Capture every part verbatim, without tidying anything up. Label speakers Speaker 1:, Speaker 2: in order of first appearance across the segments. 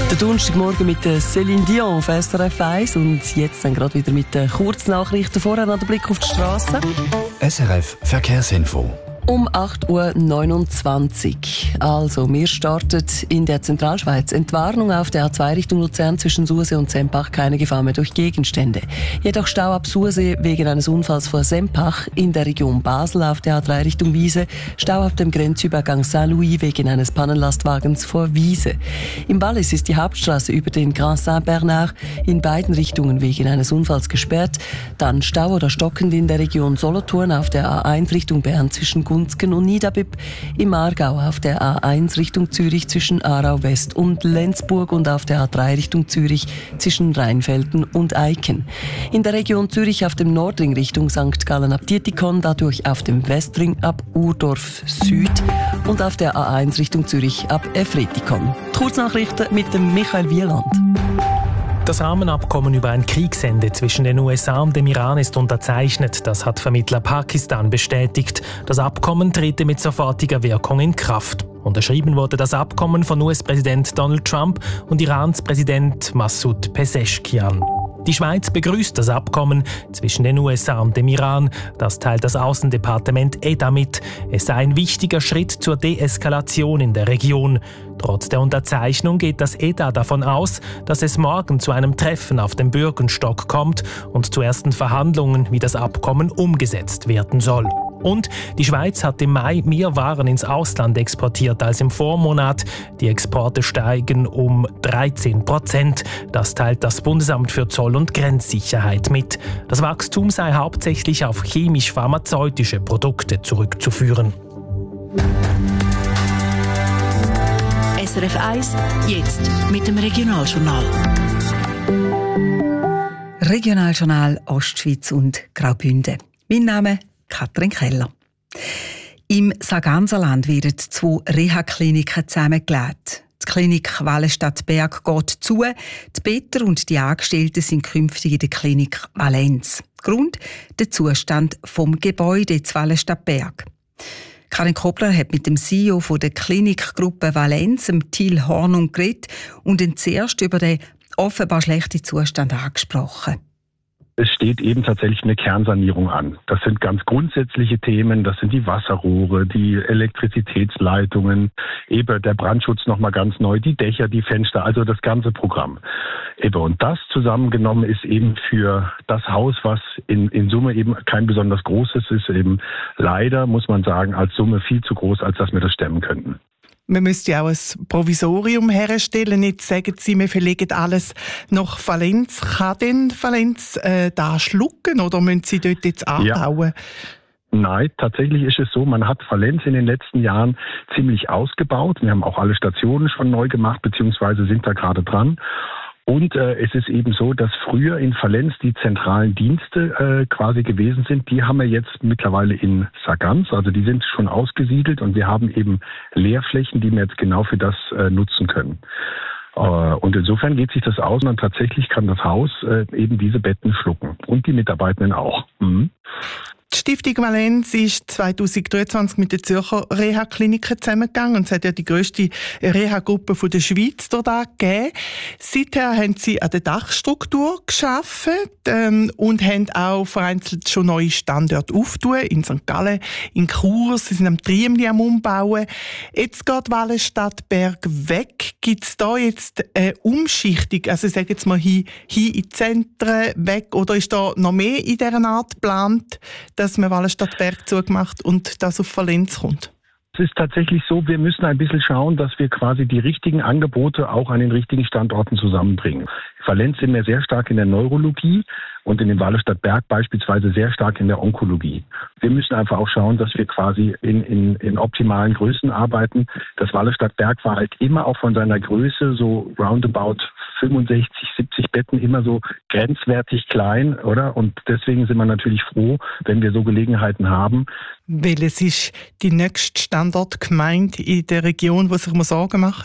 Speaker 1: Der Donnerstagmorgen mit Céline Dion auf S R F eins und jetzt dann gerade wieder mit den Kurznachrichten. Vorher noch der Blick auf die Straße.
Speaker 2: S R F Verkehrsinfo.
Speaker 1: Um acht Uhr neunundzwanzig. Also, wir starten in der Zentralschweiz. Entwarnung auf der A zwei Richtung Luzern zwischen Sursee und Sempach. Keine Gefahr mehr durch Gegenstände. Jedoch Stau ab Sursee wegen eines Unfalls vor Sempach. In der Region Basel auf der A drei Richtung Wiese. Stau ab dem Grenzübergang Saint-Louis wegen eines Pannenlastwagens vor Wiese. Im Wallis ist die Hauptstraße über den Grand Saint-Bernard in beiden Richtungen wegen eines Unfalls gesperrt. Dann Stau oder stockend in der Region Solothurn auf der A eins Richtung Bern zwischen Gunzgen und Niederbipp, im Aargau auf der A eins Richtung Zürich zwischen Aarau West und Lenzburg und auf der A drei Richtung Zürich zwischen Rheinfelden und Eiken. In der Region Zürich auf dem Nordring Richtung Sankt Gallen ab Dietikon, dadurch auf dem Westring ab Urdorf Süd und auf der A eins Richtung Zürich ab Efretikon. Die Kurznachrichten mit dem Michael Wieland.
Speaker 3: Das Rahmenabkommen über ein Kriegsende zwischen den U S A und dem Iran ist unterzeichnet. Das hat Vermittler Pakistan bestätigt. Das Abkommen trete mit sofortiger Wirkung in Kraft. Unterschrieben wurde das Abkommen von U S-Präsident Donald Trump und Irans Präsident Massoud Pezeshkian. Die Schweiz begrüßt das Abkommen zwischen den U S A und dem Iran. Das teilt das Außendepartement E D A mit. Es sei ein wichtiger Schritt zur Deeskalation in der Region. Trotz der Unterzeichnung geht das E D A davon aus, dass es morgen zu einem Treffen auf dem Bürgenstock kommt und zu ersten Verhandlungen, wie das Abkommen umgesetzt werden soll. Und die Schweiz hat im Mai mehr Waren ins Ausland exportiert als im Vormonat. Die Exporte steigen um dreizehn Prozent. Das teilt das Bundesamt für Zoll- und Grenzsicherheit mit. Das Wachstum sei hauptsächlich auf chemisch-pharmazeutische Produkte zurückzuführen.
Speaker 4: S R F eins, jetzt mit dem Regionaljournal.
Speaker 5: Regionaljournal Ostschweiz und Graubünden. Mein Name Katrin Keller. Im Sarganserland werden zwei Reha-Kliniken zusammengelegt. Die Klinik Wallenstadt-Berg geht zu. Die Better und die Angestellten sind künftig in der Klinik Valenz. Grund: der Zustand vom Gebäude zu Wallenstadt-Berg. Karin Kobler hat mit dem C E O von der Klinikgruppe Valenz, Thiel Hornung, geredet und ihn zuerst über den offenbar schlechten Zustand angesprochen.
Speaker 6: Es steht eben tatsächlich eine Kernsanierung an. Das sind ganz grundsätzliche Themen, das sind die Wasserrohre, die Elektrizitätsleitungen, eben der Brandschutz nochmal ganz neu, die Dächer, die Fenster, also das ganze Programm. Eben, und das zusammengenommen ist eben für das Haus, was in, in Summe eben kein besonders großes ist, eben leider, muss man sagen, als Summe viel zu groß, als dass wir das stemmen könnten.
Speaker 7: Man müsste ja auch ein Provisorium herstellen. Jetzt sagen Sie, wir verlegen alles nach Valenz. Kann denn Valenz äh, da schlucken oder müssen Sie dort jetzt anbauen?
Speaker 6: Ja. Nein, tatsächlich ist es so, man hat Valenz in den letzten Jahren ziemlich ausgebaut. Wir haben auch alle Stationen schon neu gemacht, beziehungsweise sind da gerade dran. Und äh, es ist eben so, dass früher in Valenz die zentralen Dienste äh, quasi gewesen sind. Die haben wir jetzt mittlerweile in Sargans, also die sind schon ausgesiedelt und wir haben eben Leerflächen, die wir jetzt genau für das äh, nutzen können. Äh, und insofern geht sich das aus und tatsächlich kann das Haus äh, eben diese Betten schlucken und die Mitarbeitenden auch. Mhm.
Speaker 7: Die Stiftung Valenz ist zweitausenddreiundzwanzig mit den Zürcher Reha-Kliniken zusammengegangen und es hat ja die grösste Reha-Gruppe der Schweiz dort gegeben. Seither haben sie an der Dachstruktur gearbeitet ähm, und haben auch vereinzelt schon neue Standorte aufgetan, in Sankt Gallen, in Chur, sie sind am Triemli am Umbauen. Jetzt geht Wallenstadt-Berg weg. Gibt es da jetzt eine Umschichtung, also sagen jetzt mal hin, hin in die Zentren weg, oder ist da noch mehr in dieser Art geplant, dass man Wallenstadt-Berg zugemacht und das auf Valenz kommt?
Speaker 6: Es ist tatsächlich so, wir müssen ein bisschen schauen, dass wir quasi die richtigen Angebote auch an den richtigen Standorten zusammenbringen. In Valenz sind wir sehr stark in der Neurologie und in dem Wallenstadt-Berg beispielsweise sehr stark in der Onkologie. Wir müssen einfach auch schauen, dass wir quasi in, in, in optimalen Größen arbeiten. Das Wallenstadt-Berg war halt immer auch von seiner Größe so roundabout fünfundsechzig, siebzig Betten immer so grenzwertig klein, oder? Und deswegen sind wir natürlich froh, wenn wir so Gelegenheiten haben.
Speaker 7: Welches ist die nächste Standortgemeinde in der Region, wo sich Sorgen machen?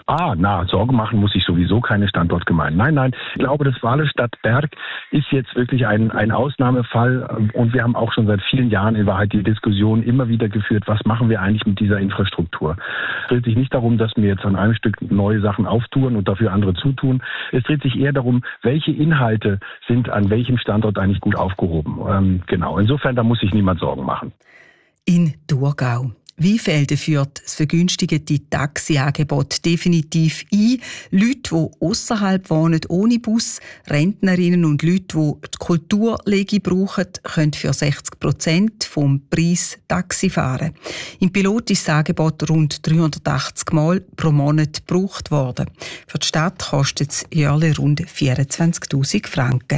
Speaker 6: Ah, na, Sorgen machen muss ich sowieso keine Standortgemeinden. Nein, nein, ich glaube, das Wahlestadt Berg ist jetzt wirklich ein, ein Ausnahmefall und wir haben auch schon seit vielen Jahren in Wahrheit die Diskussion immer wieder geführt, was machen wir eigentlich mit dieser Infrastruktur. Es dreht sich nicht darum, dass wir jetzt an einem Stück neue Sachen auftun und dafür andere zutun. Es dreht sich eher darum, welche Inhalte sind an welchem Standort eigentlich gut aufgehoben. Ähm, genau, insofern, da muss sich niemand Sorgen machen.
Speaker 5: In Thurgau. Weinfelden führt das vergünstigte Taxiangebot definitiv ein. Leute, die ausserhalb wohnen, ohne Bus, Rentnerinnen und Leute, die die Kulturlege brauchen, können für sechzig Prozent vom Preis Taxi fahren. Im Pilot ist das Angebot rund dreihundertachtzig Mal pro Monat gebraucht worden. Für die Stadt kostet es jährlich rund vierundzwanzigtausend Franken.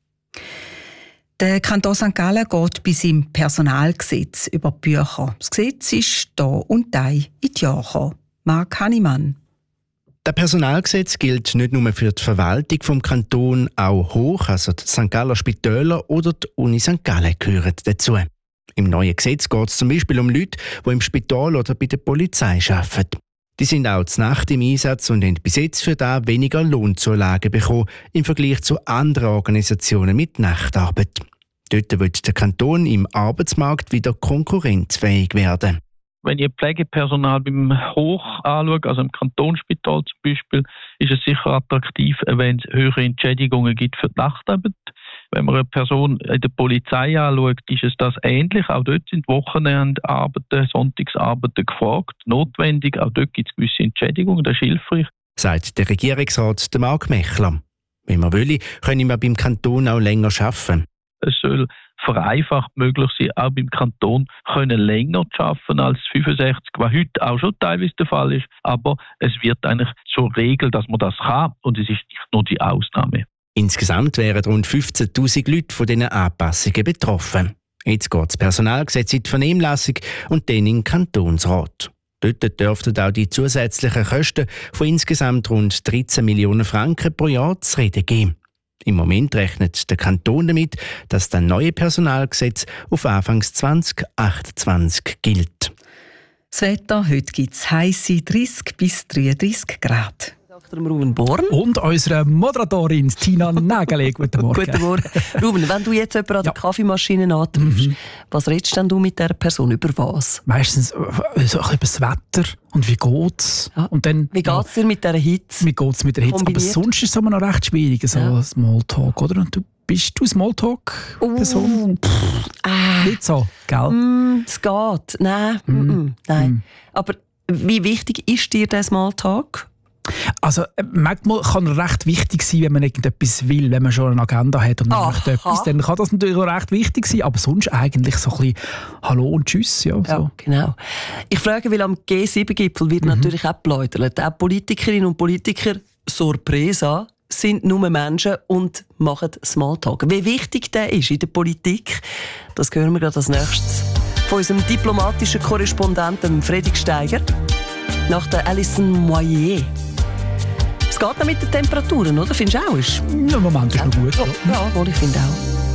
Speaker 5: Der Kanton Sankt Gallen geht bei seinem Personalgesetz über die Bücher. Das Gesetz ist da und da in die Jahre gekommen. Marc Hannemann.
Speaker 8: Das Personalgesetz gilt nicht nur für die Verwaltung vom Kanton, auch hoch, also die Sankt Galler Spitäler oder die Uni Sankt Gallen gehören dazu. Im neuen Gesetz geht es zum Beispiel um Leute, die im Spital oder bei der Polizei arbeiten. Die sind auch zur Nacht im Einsatz und haben bis jetzt für das weniger Lohnzulagen bekommen im Vergleich zu anderen Organisationen mit Nachtarbeit. Dort wird der Kanton im Arbeitsmarkt wieder konkurrenzfähig werden.
Speaker 9: Wenn ich Pflegepersonal beim Hoch anschaue, also im Kantonsspital zum Beispiel, ist es sicher attraktiv, wenn es höhere Entschädigungen gibt für die Nachtarbeit. Wenn man eine Person in der Polizei anschaut, ist es das ähnlich. Auch dort sind Wochenendarbeiten, Sonntagsarbeiten gefragt, notwendig. Auch dort gibt es gewisse Entschädigungen, das ist hilfreich.
Speaker 8: Sagt der Regierungsrat Marc Mechler. Wenn man will, können wir beim Kanton auch länger arbeiten.
Speaker 9: Es soll vereinfacht möglich sein, auch beim Kanton können länger zu arbeiten als fünfundsechzig, was heute auch schon teilweise der Fall ist. Aber es wird eigentlich zur Regel, dass man das kann und es ist nicht nur die Ausnahme.
Speaker 8: Insgesamt wären rund fünfzehntausend Leute von diesen Anpassungen betroffen. Jetzt geht das Personalgesetz in die Vernehmlassung und dann in den Kantonsrat. Dort dürften auch die zusätzlichen Kosten von insgesamt rund dreizehn Millionen Franken pro Jahr zu reden geben. Im Moment rechnet der Kanton damit, dass das neue Personalgesetz auf Anfang zwanzig achtundzwanzig gilt.
Speaker 5: Das Wetter, heute gibt es heisse dreißig bis dreiunddreißig Grad.
Speaker 1: Ruben Born.
Speaker 10: Und unsere Moderatorin Tina Nägeli. Guten Morgen.
Speaker 1: Guten Morgen. Ruben, wenn du jetzt jemanden an der ja. Kaffeemaschine antriffst, mhm. was redest denn du mit dieser Person? Über was?
Speaker 10: Meistens so ein bisschen über das Wetter und wie geht's.
Speaker 1: Ja.
Speaker 10: Und dann,
Speaker 1: wie geht's dir mit dieser Hitze?
Speaker 10: Wie geht's mit der Hitze? Aber sonst ist es immer noch recht schwierig, so ja. Smalltalk, oder? Und du bist du Smalltalk-Person?
Speaker 1: Uh, äh.
Speaker 10: Nicht so, gell?
Speaker 1: Mm, es geht. Nein. Mm. Mm, nein. Mm. Aber wie wichtig ist dir der Smalltalk?
Speaker 10: Also manchmal kann er recht wichtig sein, wenn man irgendetwas will, wenn man schon eine Agenda hat und man möchte etwas, dann kann das natürlich auch recht wichtig sein, aber sonst eigentlich so ein bisschen Hallo und Tschüss. Ja, so.
Speaker 1: Ja, genau. Ich frage, weil am G sieben Gipfel wird mhm. natürlich auch geläutert. Auch Politikerinnen und Politiker, Sorpresa, sind nur Menschen und machen Smalltalk. Wie wichtig der ist in der Politik, das hören wir gerade als nächstes von unserem diplomatischen Korrespondenten Fredrik Steiger nach der Alison Moyer. Es geht noch mit den Temperaturen, oder? Findest du auch?
Speaker 10: Ja, im Moment ist noch gut.
Speaker 1: Ja, ja, ich finde auch.